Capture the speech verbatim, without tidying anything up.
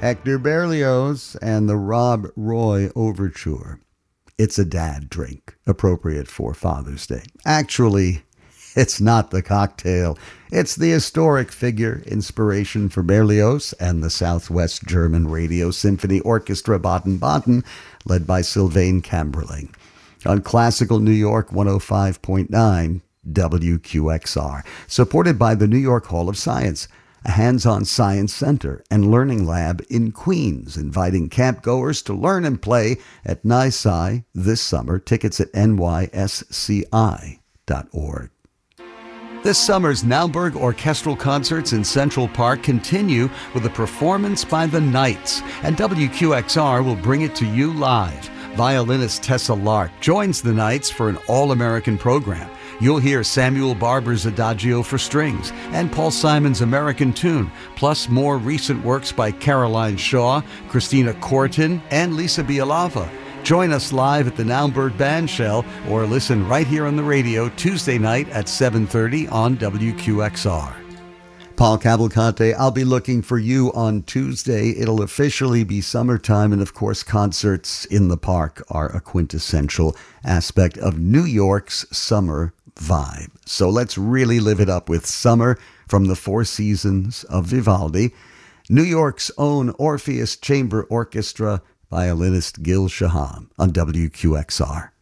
Hector Berlioz and the Rob Roy Overture. It's a dad drink, appropriate for Father's Day. Actually, it's not the cocktail. It's the historic figure, inspiration for Berlioz and the Southwest German Radio Symphony Orchestra Baden-Baden, led by Sylvain Kamberling. On Classical New York one oh five point nine W Q X R, supported by the New York Hall of Science, a hands-on science center and learning lab in Queens, inviting campgoers to learn and play at NYSCI this summer. Tickets at N Y S C I dot org. This summer's Naumburg Orchestral Concerts in Central Park continue with a performance by the Knights, and W Q X R will bring it to you live. Violinist Tessa Lark joins the Knights for an all-American program. You'll hear Samuel Barber's Adagio for strings and Paul Simon's American Tune, plus more recent works by Caroline Shaw, Christina Cortin, and Lisa Bialava. Join us live at the Naumburg Bandshell or listen right here on the radio Tuesday night at seven thirty on W Q X R. Paul Cavalcante, I'll be looking for you on Tuesday. It'll officially be summertime, and of course, concerts in the park are a quintessential aspect of New York's summer vibe. So let's really live it up with Summer from the Four Seasons of Vivaldi. New York's own Orpheus Chamber Orchestra, violinist Gil Shaham on W Q X R.